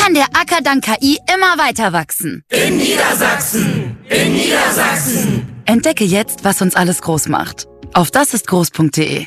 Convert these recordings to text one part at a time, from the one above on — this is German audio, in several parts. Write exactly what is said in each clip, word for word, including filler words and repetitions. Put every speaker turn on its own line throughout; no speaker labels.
kann der Acker dank K I immer weiter wachsen.
In Niedersachsen! In Niedersachsen!
Entdecke jetzt, was uns alles groß macht. Auf dasistgroß punkt de.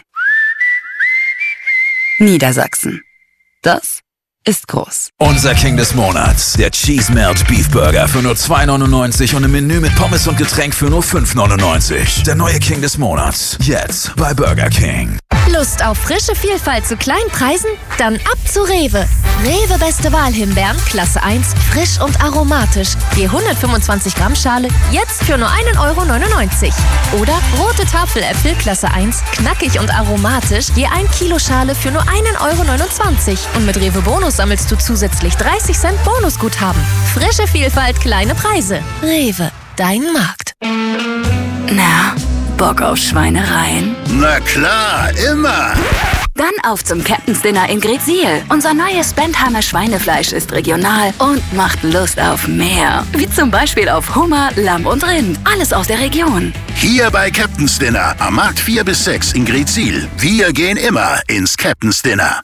Niedersachsen. Das ist groß.
Unser King des Monats, der Cheese Melt Beef Burger für nur zwei neunundneunzig und im Menü mit Pommes und Getränk für nur fünf neunundneunzig. Der neue King des Monats, jetzt bei Burger King.
Lust auf frische Vielfalt zu kleinen Preisen? Dann ab zu Rewe. Rewe Beste Wahl Himbeeren, Klasse eins, frisch und aromatisch. Je hundertfünfundzwanzig Gramm Schale, jetzt für nur ein Euro neunundneunzig. Oder rote Tafeläpfel, Klasse eins, knackig und aromatisch, je ein Kilo Schale für nur ein Euro neunundzwanzig. Und mit Rewe Bonus sammelst du zusätzlich dreißig Cent Bonusguthaben. Frische Vielfalt, kleine Preise. Rewe, dein Markt.
Na, Bock auf Schweinereien?
Na klar, immer!
Dann auf zum Captain's Dinner in Greetsiel. Unser neues Bentheimer Schweinefleisch ist regional und macht Lust auf mehr. Wie zum Beispiel auf Hummer, Lamm und Rind. Alles aus der Region.
Hier bei Captain's Dinner am Markt vier bis sechs in Greetsiel. Wir gehen immer ins Captain's Dinner.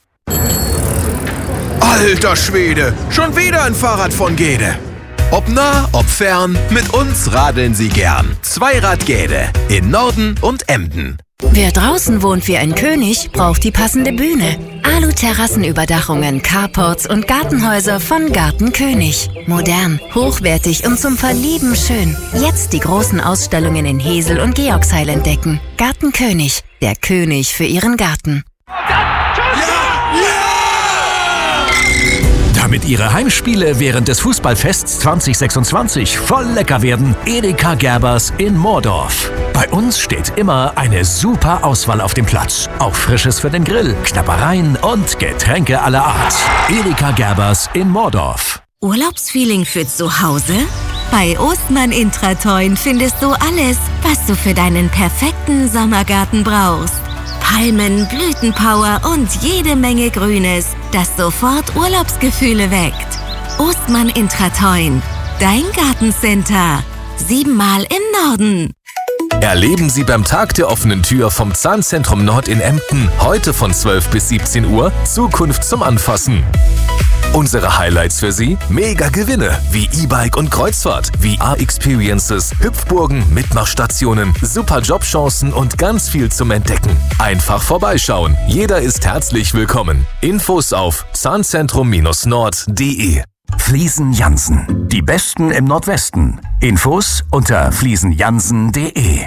Alter Schwede, schon wieder ein Fahrrad von Gede. Ob nah, ob fern, mit uns radeln Sie gern. Zweirad Gede, in Norden und Emden.
Wer draußen wohnt wie ein König, braucht die passende Bühne. Alu-Terrassenüberdachungen, Carports und Gartenhäuser von Garten König. Modern, hochwertig und zum Verlieben schön. Jetzt die großen Ausstellungen in Hesel und Georgsheil entdecken. Garten König, der König für Ihren Garten.
Damit Ihre Heimspiele während des Fußballfests zwanzig sechsundzwanzig voll lecker werden, Edeka Gerbers in Moordorf. Bei uns steht immer eine super Auswahl auf dem Platz. Auch Frisches für den Grill, Knabbereien und Getränke aller Art. Edeka Gerbers in Moordorf.
Urlaubsfeeling für zu Hause? Bei Ostmann Intratoin findest du alles, was du für deinen perfekten Sommergarten brauchst. Palmen, Blütenpower und jede Menge Grünes, das sofort Urlaubsgefühle weckt. Ostmann Intratoin, dein Gartencenter. Siebenmal im Norden.
Erleben Sie beim Tag der offenen Tür vom Zahnzentrum Nord in Emden heute von zwölf bis siebzehn Uhr Zukunft zum Anfassen. Unsere Highlights für Sie? Mega Gewinne wie E-Bike und Kreuzfahrt, V R-Experiences, Hüpfburgen, Mitmachstationen, super Jobchancen und ganz viel zum Entdecken. Einfach vorbeischauen. Jeder ist herzlich willkommen. Infos auf zahnzentrum nord punkt de.
Fliesen Jansen. Die Besten im Nordwesten. Infos unter fliesen jansen punkt de.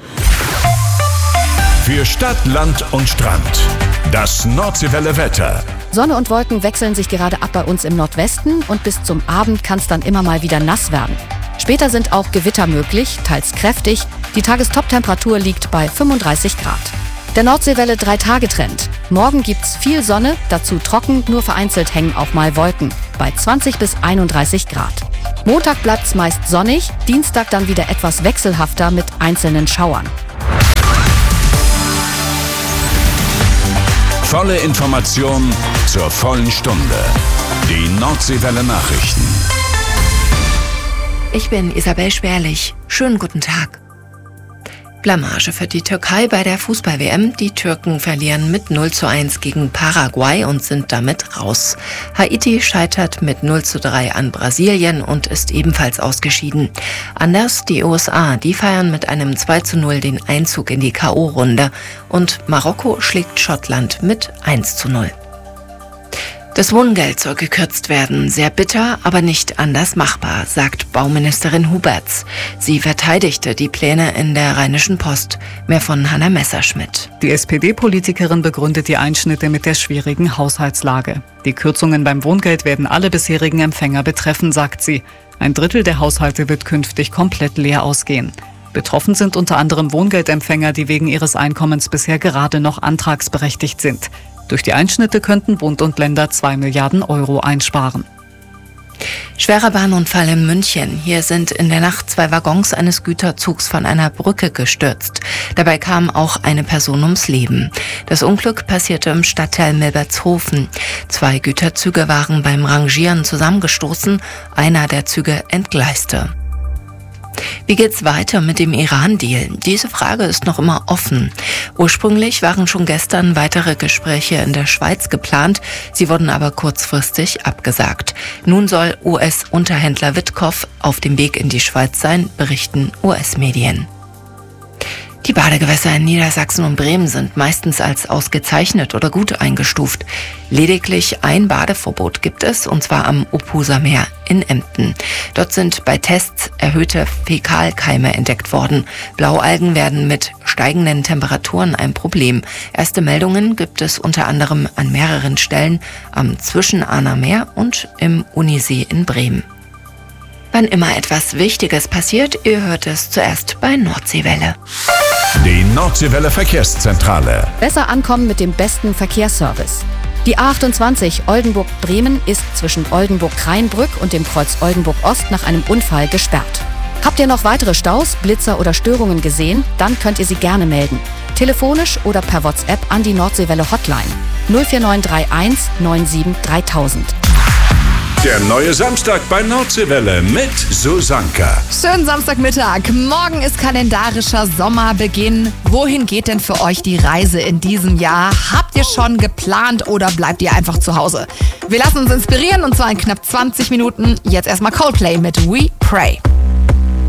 Für Stadt, Land und Strand. Das Nordseewelle Wetter.
Sonne und Wolken wechseln sich gerade ab bei uns im Nordwesten und bis zum Abend kann es dann immer mal wieder nass werden. Später sind auch Gewitter möglich, teils kräftig. Die Tagestoptemperatur liegt bei fünfunddreißig Grad. Der Nordseewelle drei-Tage-Trend. Morgen gibt's viel Sonne, dazu trocken, nur vereinzelt hängen auch mal Wolken. Bei zwanzig bis einunddreißig Grad. Montag bleibt's meist sonnig, Dienstag dann wieder etwas wechselhafter mit einzelnen Schauern.
Volle Information zur vollen Stunde. Die Nordseewelle Nachrichten.
Ich bin Isabel Sperlich. Schönen guten Tag. Blamage für die Türkei bei der Fußball-W M. Die Türken verlieren mit null zu eins gegen Paraguay und sind damit raus. Haiti scheitert mit null zu drei an Brasilien und ist ebenfalls ausgeschieden. Anders die U S A, die feiern mit einem zwei zu null den Einzug in die K O-Runde. Und Marokko schlägt Schottland mit eins zu null. Das Wohngeld soll gekürzt werden. Sehr bitter, aber nicht anders machbar, sagt Bauministerin Huberts. Sie verteidigte die Pläne in der Rheinischen Post. Mehr von Hanna Messerschmidt.
Die S P D-Politikerin begründet die Einschnitte mit der schwierigen Haushaltslage. Die Kürzungen beim Wohngeld werden alle bisherigen Empfänger betreffen, sagt sie. Ein Drittel der Haushalte wird künftig komplett leer ausgehen. Betroffen sind unter anderem Wohngeldempfänger, die wegen ihres Einkommens bisher gerade noch antragsberechtigt sind. Durch die Einschnitte könnten Bund und Länder zwei Milliarden Euro einsparen.
Schwerer Bahnunfall in München. Hier sind in der Nacht zwei Waggons eines Güterzugs von einer Brücke gestürzt. Dabei kam auch eine Person ums Leben. Das Unglück passierte im Stadtteil Milbertshofen. Zwei Güterzüge waren beim Rangieren zusammengestoßen. Einer der Züge entgleiste. Wie geht's weiter mit dem Iran-Deal? Diese Frage ist noch immer offen. Ursprünglich waren schon gestern weitere Gespräche in der Schweiz geplant, sie wurden aber kurzfristig abgesagt. Nun soll U S-Unterhändler Witkoff auf dem Weg in die Schweiz sein, berichten U S-Medien. Die Badegewässer in Niedersachsen und Bremen sind meistens als ausgezeichnet oder gut eingestuft. Lediglich ein Badeverbot gibt es, und zwar am Opuser Meer in Emden. Dort sind bei Tests erhöhte Fäkalkeime entdeckt worden. Blaualgen werden mit steigenden Temperaturen ein Problem. Erste Meldungen gibt es unter anderem an mehreren Stellen am Zwischenahner Meer und im Unisee in Bremen. Wann immer etwas Wichtiges passiert, ihr hört es zuerst bei Nordseewelle.
Die Nordseewelle Verkehrszentrale.
Besser ankommen mit dem besten Verkehrsservice. Die A achtundzwanzig Oldenburg-Bremen ist zwischen Oldenburg-Kreinbrück und dem Kreuz Oldenburg-Ost nach einem Unfall gesperrt. Habt ihr noch weitere Staus, Blitzer oder Störungen gesehen? Dann könnt ihr sie gerne melden. Telefonisch oder per WhatsApp an die Nordseewelle Hotline null vier neun drei eins neun sieben dreitausend.
Der neue Samstag bei Nordseewelle mit Susanka.
Schönen Samstagmittag. Morgen ist kalendarischer Sommerbeginn. Wohin geht denn für euch die Reise in diesem Jahr? Habt ihr schon geplant oder bleibt ihr einfach zu Hause? Wir lassen uns inspirieren, und zwar in knapp zwanzig Minuten. Jetzt erstmal Coldplay mit We Pray.